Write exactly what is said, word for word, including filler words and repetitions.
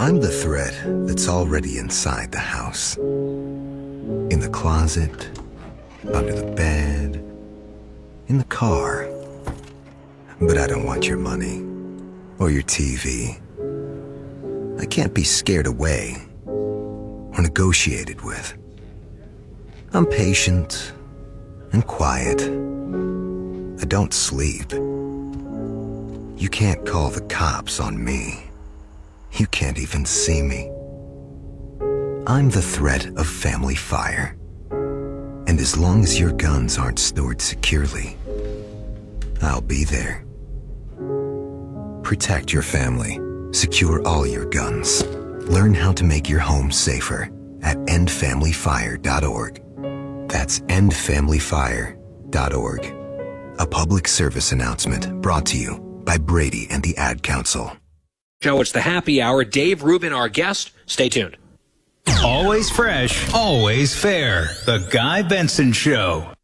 I'm the threat that's already inside the house. In the closet, under the bed, in the car. But I don't want your money or your T V. I can't be scared away or negotiated with. I'm patient and quiet. I don't sleep. You can't call the cops on me. You can't even see me. I'm the threat of family fire. And as long as your guns aren't stored securely, I'll be there. Protect your family. Secure all your guns. Learn how to make your home safer at end family fire dot org. That's end family fire dot org. A public service announcement brought to you by Brady and the Ad Council. Joe, it's the happy hour. Dave Rubin, our guest. Stay tuned. Always fresh, always fair. The Guy Benson Show.